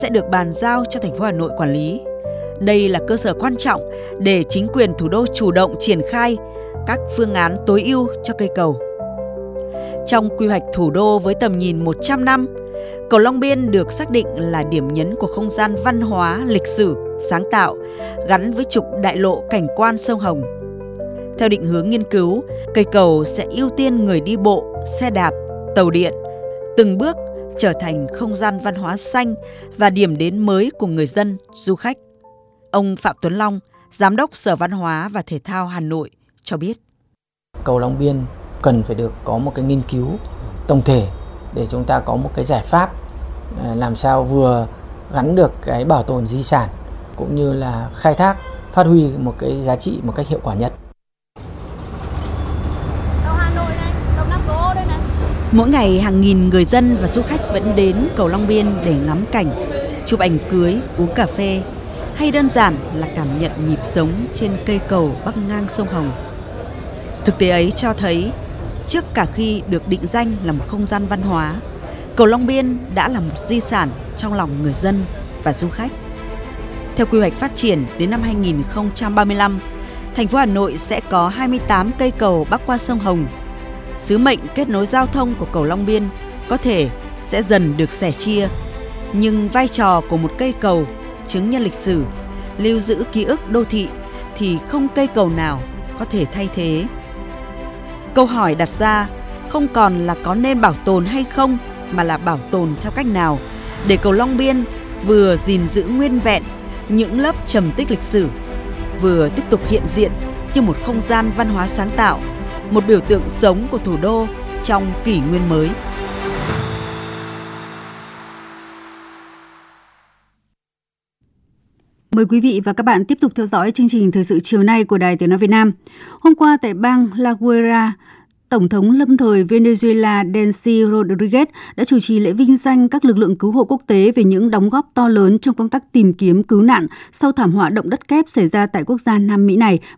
sẽ được bàn giao cho thành phố Hà Nội quản lý. Đây là cơ sở quan trọng để chính quyền thủ đô chủ động triển khai các phương án tối ưu cho cây cầu. Trong quy hoạch thủ đô với tầm nhìn 100 năm, cầu Long Biên được xác định là điểm nhấn của không gian văn hóa, lịch sử, sáng tạo, gắn với trục đại lộ cảnh quan sông Hồng. Theo định hướng nghiên cứu, cây cầu sẽ ưu tiên người đi bộ, xe đạp, tàu điện, từng bước trở thành không gian văn hóa xanh và điểm đến mới của người dân, du khách. Ông Phạm Tuấn Long, Giám đốc Sở Văn hóa và Thể thao Hà Nội cho biết. Cầu Long Biên cần phải được có một cái nghiên cứu tổng thể để chúng ta có một cái giải pháp làm sao vừa gắn được cái bảo tồn di sản cũng như là khai thác, phát huy một cái giá trị một cách hiệu quả nhất. Mỗi ngày hàng nghìn người dân và du khách vẫn đến cầu Long Biên để ngắm cảnh, chụp ảnh cưới, uống cà phê hay đơn giản là cảm nhận nhịp sống trên cây cầu bắc ngang sông Hồng. Thực tế ấy cho thấy, trước cả khi được định danh là một không gian văn hóa, cầu Long Biên đã là một di sản trong lòng người dân và du khách. Theo quy hoạch phát triển đến năm 2035, thành phố Hà Nội sẽ có 28 cây cầu bắc qua sông Hồng. Sứ mệnh kết nối giao thông của cầu Long Biên có thể sẽ dần được sẻ chia, nhưng vai trò của một cây cầu chứng nhân lịch sử, lưu giữ ký ức đô thị thì không cây cầu nào có thể thay thế. Câu hỏi đặt ra không còn là có nên bảo tồn hay không, mà là bảo tồn theo cách nào để cầu Long Biên vừa gìn giữ nguyên vẹn những lớp trầm tích lịch sử, vừa tiếp tục hiện diện như một không gian văn hóa sáng tạo, một biểu tượng sống của thủ đô trong kỷ nguyên mới. Mời quý vị và các bạn tiếp tục theo dõi chương trình Thời sự chiều nay của Đài Tiếng nói Việt Nam. Hôm qua tại bang La Guaira, Tổng thống lâm thời Venezuela Delcy Rodriguez đã chủ trì lễ vinh danh các lực lượng cứu hộ quốc tế về những đóng góp to lớn trong công tác tìm kiếm cứu nạn sau thảm họa động đất kép xảy ra tại quốc gia Nam Mỹ này